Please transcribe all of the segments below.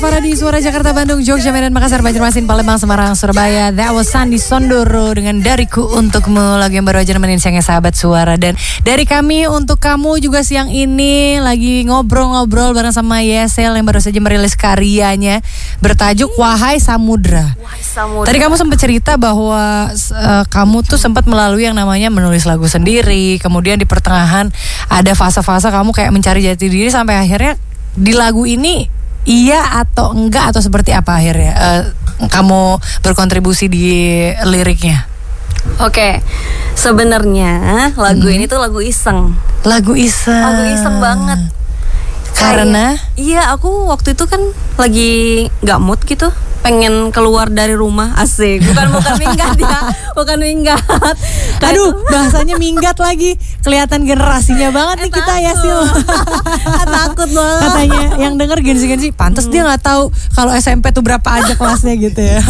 Farah di Suara Jakarta, Bandung, Jogja, Medan, Makassar, Banjarmasin, Palembang, Semarang, Surabaya. That was Sandi Sondoro dengan Dariku Untukmu, lagu yang baru aja nemenin siangnya sahabat suara. Dan dari kami untuk kamu juga siang ini lagi ngobrol-ngobrol bareng sama Yesel yang baru saja merilis karyanya bertajuk Wahai Samudra. Tadi kamu sempat cerita bahwa kamu tuh sempat melalui yang namanya menulis lagu sendiri. Kemudian di pertengahan ada fase-fase kamu kayak mencari jati diri sampai akhirnya di lagu ini iya atau enggak atau seperti apa akhirnya kamu berkontribusi di liriknya? Oke, sebenarnya lagu ini tuh lagu iseng. Lagu iseng Banget. Karena iya, aku waktu itu kan lagi nggak mood gitu, pengen keluar dari rumah. Asik, bukan minggat ya, bukan minggat. Aduh, bahasanya minggat lagi. Kelihatan generasinya banget nih kita ya, Sil. Takut banget. Katanya yang denger Gen-Z, pantes dia nggak tahu kalau SMP tuh berapa aja kelasnya gitu ya.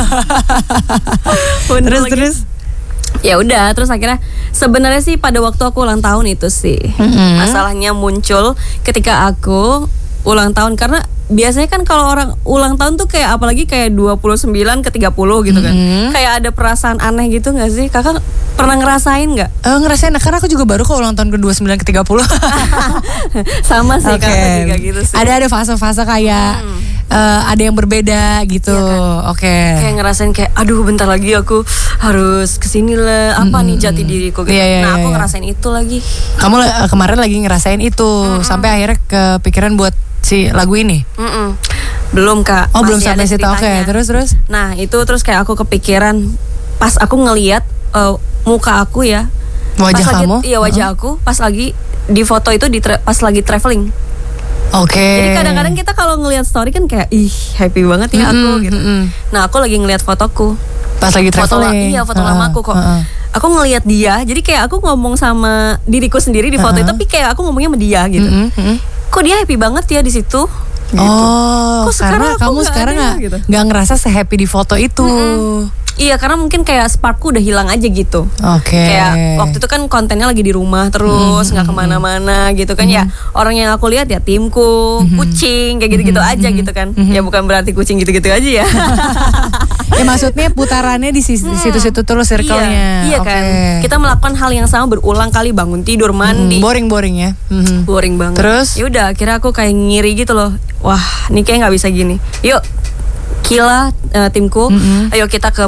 Terus. Ya udah, terus akhirnya sebenarnya sih pada waktu aku ulang tahun itu sih masalahnya muncul ketika aku ulang tahun. Karena biasanya kan kalau orang ulang tahun tuh kayak apalagi kayak 29 ke 30 gitu kan, kayak ada perasaan aneh gitu gak sih? Kakak pernah ngerasain gak? Ngerasain, karena aku juga baru kok ulang tahun ke 29 ke 30. Sama sih, kakak juga gitu sih. Ada fase-fase kayak ada yang berbeda gitu, iya kan? Kayak ngerasain kayak aduh bentar lagi aku harus kesini lah, apa nih jati diriku gitu. Nah aku ngerasain itu lagi. Kamu kemarin lagi ngerasain itu sampai akhirnya kepikiran buat si lagu ini? Belum kak. Oh belum sampai situ. Oke, terus. Nah itu terus kayak aku kepikiran pas aku ngelihat muka aku ya, wajah kamu? Iya wajah aku pas lagi di foto itu pas lagi traveling. Jadi kadang-kadang kita kalau ngelihat story kan kayak ih happy banget ya aku gitu. Nah aku lagi ngelihat fotoku pas lagi traveling. Foto lamaku kok. Aku ngelihat dia, jadi kayak aku ngomong sama diriku sendiri di foto itu, tapi kayak aku ngomongnya sama dia gitu. Kok dia happy banget ya di situ? Gitu. Oh, karena kamu sekarang nggak ngerasa se-happy di foto itu. Iya, karena mungkin kayak sparkku udah hilang aja gitu. Kayak waktu itu kan kontennya lagi di rumah terus, nggak kemana-mana gitu kan. Ya orang yang aku lihat ya timku, kucing kayak gitu-gitu aja gitu kan. Ya bukan berarti kucing gitu-gitu aja ya. Ya maksudnya putarannya di situ-situ terus circle-nya. Iya kan. Kita melakukan hal yang sama berulang kali, bangun tidur, mandi. Boring ya. Boring banget. Terus? Ya udah, akhirnya aku kayak ngiri gitu loh. Wah, ini kayak nggak bisa gini. Yuk, Kila timku, ayo kita ke